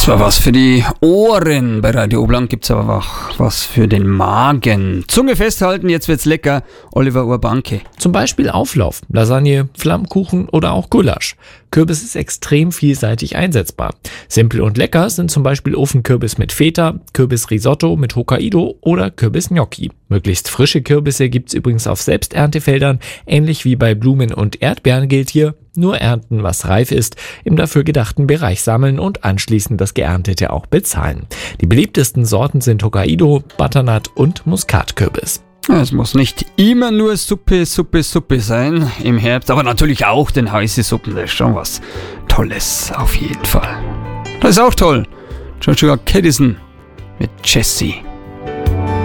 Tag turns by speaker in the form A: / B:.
A: So, was für die Ohren. Bei Radio Oberland gibt es aber auch was für den Magen. Zunge festhalten, jetzt wird's lecker. Oliver Urbanke.
B: Zum Beispiel Auflauf, Lasagne, Flammkuchen oder auch Gulasch. Kürbis ist extrem vielseitig einsetzbar. Simpel und lecker sind zum Beispiel Ofenkürbis mit Feta, Kürbisrisotto mit Hokkaido oder Kürbisgnocchi. Möglichst frische Kürbisse gibt's übrigens auf Selbsterntefeldern. Ähnlich wie bei Blumen und Erdbeeren gilt hier: nur ernten, was reif ist, im dafür gedachten Bereich sammeln und anschließend das Geerntete auch bezahlen. Die beliebtesten Sorten sind Hokkaido, Butternut und Muskatkürbis.
A: Es muss nicht immer nur Suppe sein im Herbst, aber natürlich auch den heiße Suppen. Das ist schon was Tolles, auf jeden Fall. Das ist auch toll. Joshua Caddison mit Jessie.